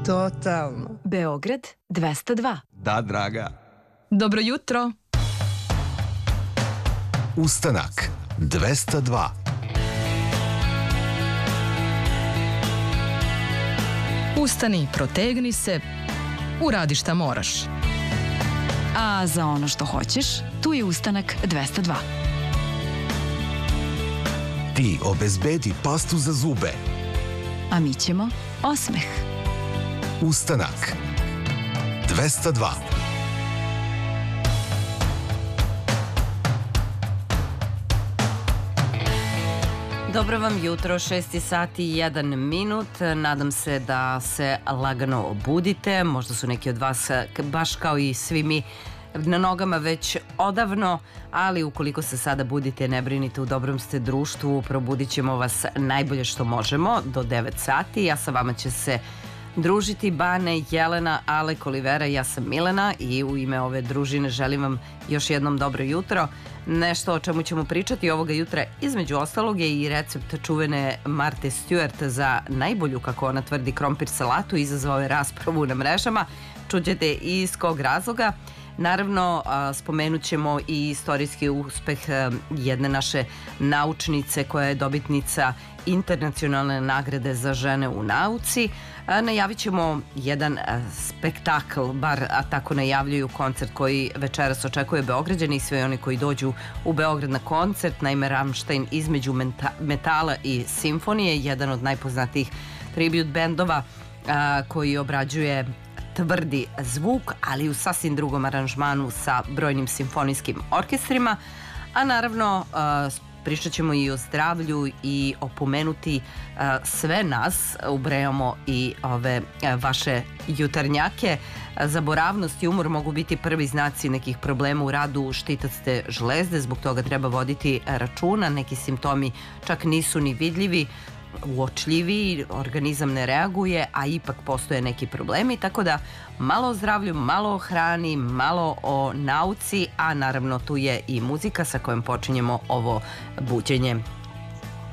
Totalno. Beograd 202. Da, draga. Dobro jutro. Ustanak 202. Ustani, protegni se, uradi šta moraš. A za ono što hoćeš, tu je Ustanak 202. Ti obezbedi pastu za zube. A mi ćemo osmeh. Ustanak 202. Dobro vam jutro, 6 sati i 1 minut. Nadam se da se lagano budite. Možda su neki od vas, baš kao i svi mi, na nogama već odavno, ali ukoliko se sada budite, ne brinite, u dobrom ste društvu, probudit ćemo vas najbolje što možemo do 9 sati. Ja sa vama će se družiti Bane, Jelena, Alek, Olivera, ja sam Milena i u ime ove družine želim vam još jednom dobro jutro. Nešto o čemu ćemo pričati ovoga jutra, između ostalog, je i recept čuvene Marte Stewart za najbolju, kako ona tvrdi, krompir salatu. Izazvao je raspravu na mrežama. Čućete i iz kog razloga. Naravno, spomenut ćemo i istorijski uspeh jedne naše naučnice koja je dobitnica internacionalne nagrade za žene u nauci. Najavit ćemo jedan spektakl, bar tako najavljuju, koncert koji večeras očekuje Beograđani i sve oni koji dođu u Beograd na koncert. Naime, Rammstein između metala i simfonije, jedan od najpoznatijih tribute bendova koji obrađuje tvrdi zvuk, ali u sasvim drugom aranžmanu sa brojnim simfonijskim orkestrima. A naravno, pričat ćemo i o zdravlju i opomenuti sve nas, ubrajamo i ove vaše jutarnjake. Zaboravnost i umor mogu biti prvi znaci nekih problema u radu štitaste žlezde, zbog toga treba voditi računa. Neki simptomi čak nisu ni vidljivi, uočljiviji, organizam ne reaguje, a ipak postoje neki problemi, tako da malo o zdravlju, malo o hrani, malo o nauci, a naravno tu je i muzika sa kojom počinjemo ovo buđenje.